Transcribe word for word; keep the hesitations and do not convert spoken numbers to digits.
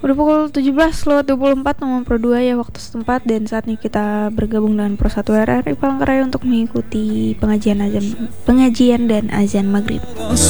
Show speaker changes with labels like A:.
A: Udah pukul tujuh belas lewat dua puluh empat nomor Pro dua ya waktu setempat, dan saatnya kita bergabung dengan Pro satu R R I Palangkaraya untuk mengikuti pengajian azan pengajian dan azan maghrib.